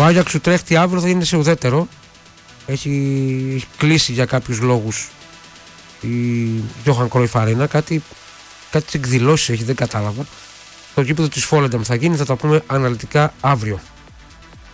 Άγιαξ Ουτρέχτη αύριο θα είναι σε ουδέτερο. Έχει κλείσει για κάποιους λόγους η Johan Cruyff Arena. Κάτι εκδηλώσεις έχει, δεν κατάλαβα. Το γήπεδο της Volendam θα γίνει, θα τα πούμε αναλυτικά αύριο.